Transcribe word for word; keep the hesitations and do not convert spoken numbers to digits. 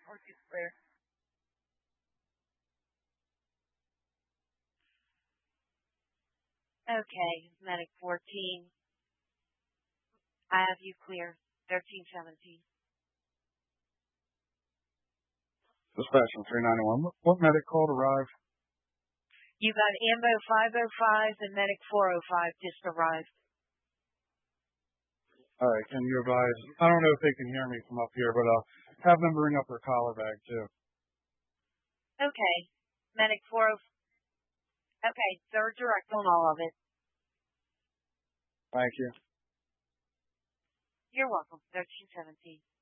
fourteen clear. Okay, medic fourteen. I have you clear. thirteen seventeen. Dispatch three ninety-one. What, what medic called arrived? You got Ambo five oh five and medic four oh five just arrived. All right, can you advise? I don't know if they can hear me from up here, but uh, have them bring up their collar bag too. Okay, medic four oh five. Okay, third direct on all of it. Thank you. You're welcome. thirteen seventeen.